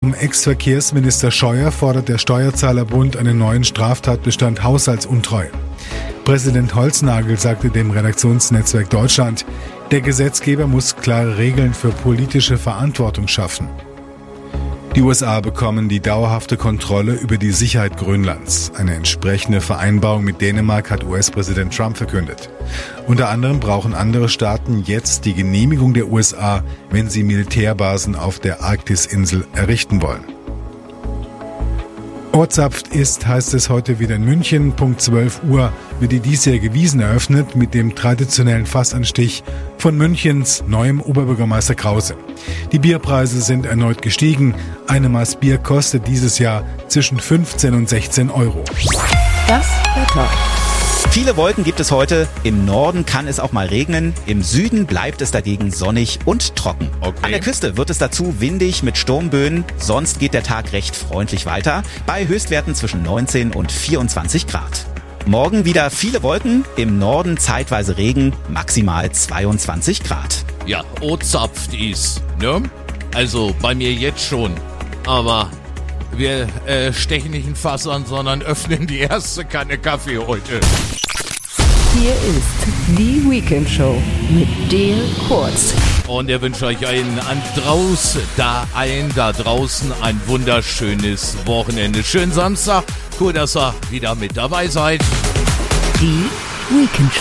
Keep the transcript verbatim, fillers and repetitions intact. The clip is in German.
Ex-Verkehrsminister Scheuer fordert der Steuerzahlerbund einen neuen Straftatbestand Haushaltsuntreue. Präsident Holznagel sagte dem Redaktionsnetzwerk Deutschland, der Gesetzgeber muss klare Regeln für politische Verantwortung schaffen. Die U S A bekommen die dauerhafte Kontrolle über die Sicherheit Grönlands. Eine entsprechende Vereinbarung mit Dänemark hat U S-Präsident Trump verkündet. Unter anderem brauchen andere Staaten jetzt die Genehmigung der U S A, wenn sie Militärbasen auf der Arktisinsel errichten wollen. Ortsapft ist, heißt es heute wieder in München. Punkt zwölf Uhr wird die diesjährige Wiesn eröffnet mit dem traditionellen Fassanstich von Münchens neuem Oberbürgermeister Krause. Die Bierpreise sind erneut gestiegen. Eine Maß Bier kostet dieses Jahr zwischen fünfzehn und sechzehn Euro. Das Wetter. Viele Wolken gibt es heute. Im Norden kann es auch mal regnen. Im Süden bleibt es dagegen sonnig und trocken. Okay. An der Küste wird es dazu windig mit Sturmböen. Sonst geht der Tag recht freundlich weiter. Bei Höchstwerten zwischen neunzehn und vierundzwanzig Grad. Morgen wieder viele Wolken. Im Norden zeitweise Regen. Maximal zweiundzwanzig Grad. Ja, Ortsapft ist, ne? Also bei mir jetzt schon. Aber wir äh, stechen nicht ein Fass an, sondern öffnen die erste Kanne Kaffee heute. Hier ist die Weekend Show mit Dale Kurz. Und er wünscht euch einen an draußen, da ein, da draußen ein wunderschönes Wochenende. Schönen Samstag. Cool, dass ihr wieder mit dabei seid. Die Weekend Show.